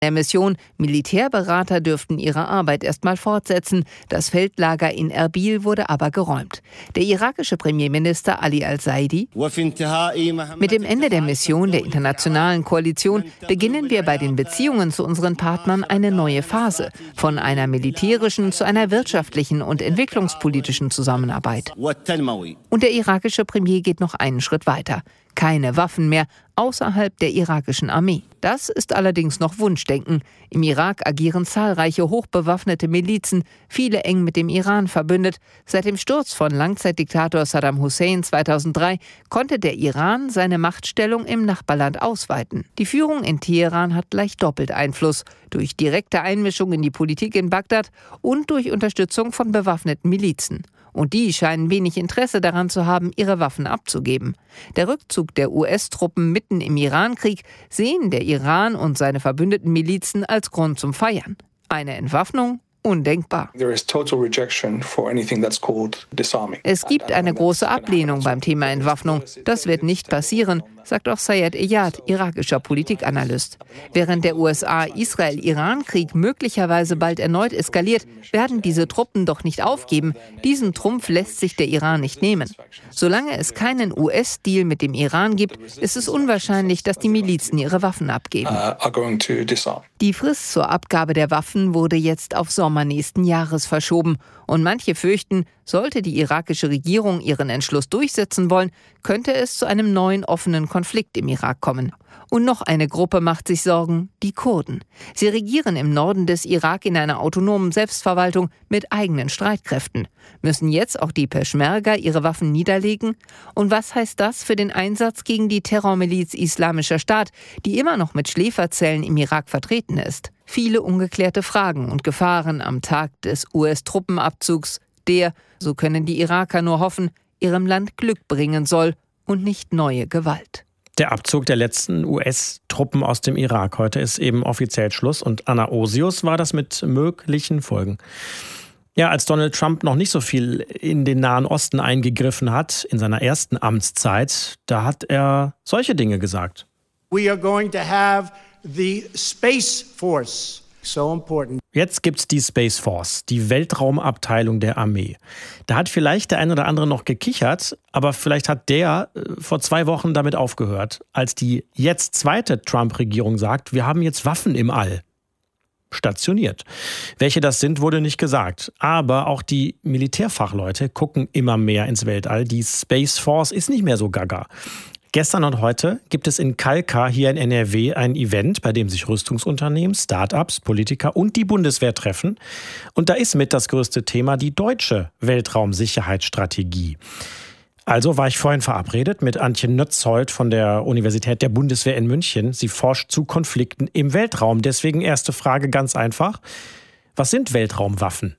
Der Mission, Militärberater dürften ihre Arbeit erstmal fortsetzen. Das Feldlager in Erbil wurde aber geräumt. Der irakische Premierminister Ali al-Saidi: Mit dem Ende der Mission der internationalen Koalition beginnen wir bei den Beziehungen zu unseren Partnern eine neue Phase. Von einer militärischen zu einer wirtschaftlichen und entwicklungspolitischen Zusammenarbeit. Und der irakische Premier geht noch einen Schritt weiter. Keine Waffen mehr außerhalb der irakischen Armee. Das ist allerdings noch Wunschdenken. Im Irak agieren zahlreiche hochbewaffnete Milizen, viele eng mit dem Iran verbündet. Seit dem Sturz von Langzeitdiktator Saddam Hussein 2003 konnte der Iran seine Machtstellung im Nachbarland ausweiten. Die Führung in Teheran hat gleich doppelt Einfluss. Durch direkte Einmischung in die Politik in Bagdad und durch Unterstützung von bewaffneten Milizen. Und die scheinen wenig Interesse daran zu haben, ihre Waffen abzugeben. Der Rückzug der US-Truppen mitten im Irankrieg sehen der Iran und seine verbündeten Milizen als Grund zum Feiern. Eine Entwaffnung? Undenkbar. Es gibt eine große Ablehnung beim Thema Entwaffnung. Das wird nicht passieren, sagt auch Sayed Eyad, irakischer Politikanalyst. Während der USA-Israel-Iran-Krieg möglicherweise bald erneut eskaliert, werden diese Truppen doch nicht aufgeben. Diesen Trumpf lässt sich der Iran nicht nehmen. Solange es keinen US-Deal mit dem Iran gibt, ist es unwahrscheinlich, dass die Milizen ihre Waffen abgeben. Die Frist zur Abgabe der Waffen wurde jetzt auf Sommer nächsten Jahres verschoben. Und manche fürchten, sollte die irakische Regierung ihren Entschluss durchsetzen wollen, könnte es zu einem neuen offenen Konflikt im Irak kommen. Und noch eine Gruppe macht sich Sorgen, die Kurden. Sie regieren im Norden des Irak in einer autonomen Selbstverwaltung mit eigenen Streitkräften. Müssen jetzt auch die Peschmerga ihre Waffen niederlegen? Und was heißt das für den Einsatz gegen die Terrormiliz Islamischer Staat, die immer noch mit Schläferzellen im Irak vertreten ist? Viele ungeklärte Fragen und Gefahren am Tag des US-Truppenabzugs, der, so können die Iraker nur hoffen, ihrem Land Glück bringen soll und nicht neue Gewalt. Der Abzug der letzten US-Truppen aus dem Irak. Heute ist eben offiziell Schluss und Anna Osius war das mit möglichen Folgen. Ja, als Donald Trump noch nicht so viel in den Nahen Osten eingegriffen hat, in seiner ersten Amtszeit, da hat er solche Dinge gesagt. We are going to have the Space Force. So important. Jetzt gibt's die Space Force, die Weltraumabteilung der Armee. Da hat vielleicht der ein oder andere noch gekichert, aber vielleicht hat der vor 2 Wochen damit aufgehört, als die jetzt zweite Trump-Regierung sagt, wir haben jetzt Waffen im All stationiert. Welche das sind, wurde nicht gesagt. Aber auch die Militärfachleute gucken immer mehr ins Weltall. Die Space Force ist nicht mehr so gaga. Gestern und heute gibt es in Kalkar hier in NRW ein Event, bei dem sich Rüstungsunternehmen, Start-ups, Politiker und die Bundeswehr treffen. Und da ist mit das größte Thema die deutsche Weltraumsicherheitsstrategie. Also war ich vorhin verabredet mit Antje Nötzold von der Universität der Bundeswehr in München. Sie forscht zu Konflikten im Weltraum. Deswegen erste Frage ganz einfach. Was sind Weltraumwaffen?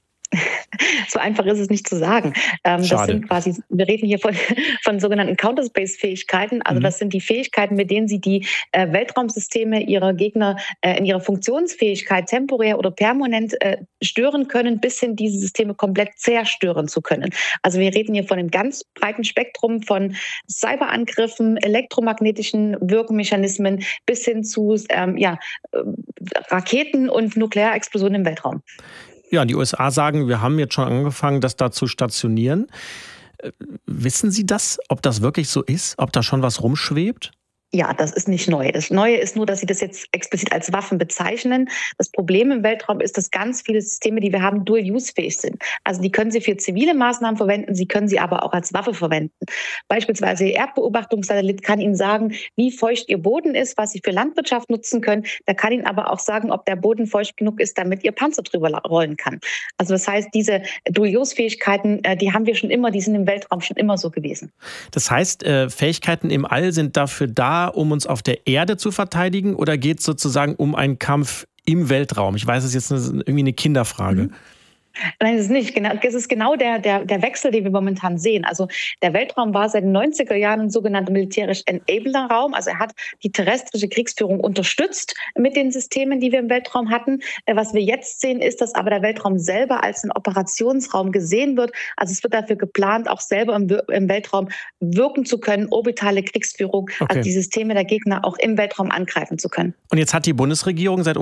So einfach ist es nicht zu sagen. Das sind quasi, wir reden hier von sogenannten Counterspace-Fähigkeiten. Also das sind die Fähigkeiten, mit denen sie die Weltraumsysteme ihrer Gegner in ihrer Funktionsfähigkeit temporär oder permanent stören können, bis hin diese Systeme komplett zerstören zu können. Also wir reden hier von einem ganz breiten Spektrum von Cyberangriffen, elektromagnetischen Wirkmechanismen bis hin zu Raketen und Nuklearexplosionen im Weltraum. Ja, die USA sagen, wir haben jetzt schon angefangen, das da zu stationieren. Wissen Sie das, ob das wirklich so ist? Ob da schon was rumschwebt? Ja, das ist nicht neu. Das Neue ist nur, dass sie das jetzt explizit als Waffen bezeichnen. Das Problem im Weltraum ist, dass ganz viele Systeme, die wir haben, dual-use-fähig sind. Also die können sie für zivile Maßnahmen verwenden, sie können sie aber auch als Waffe verwenden. Beispielsweise Ihr Erdbeobachtungssatellit kann Ihnen sagen, wie feucht Ihr Boden ist, was Sie für Landwirtschaft nutzen können. Der kann Ihnen aber auch sagen, ob der Boden feucht genug ist, damit Ihr Panzer drüber rollen kann. Also das heißt, diese Dual-use-Fähigkeiten, die haben wir schon immer, die sind im Weltraum schon immer so gewesen. Das heißt, Fähigkeiten im All sind dafür da, um uns auf der Erde zu verteidigen, oder geht es sozusagen um einen Kampf im Weltraum? Ich weiß, es ist jetzt irgendwie eine Kinderfrage. Nein, das ist nicht. Das ist genau der Wechsel, den wir momentan sehen. Also der Weltraum war seit den 90er Jahren ein sogenannter militärisch enabler Raum. Also er hat die terrestrische Kriegsführung unterstützt mit den Systemen, die wir im Weltraum hatten. Was wir jetzt sehen, ist, dass aber der Weltraum selber als ein Operationsraum gesehen wird. Also es wird dafür geplant, auch selber im Weltraum wirken zu können, orbitale Kriegsführung, also die Systeme der Gegner auch im Weltraum angreifen zu können. Und jetzt hat die Bundesregierung seit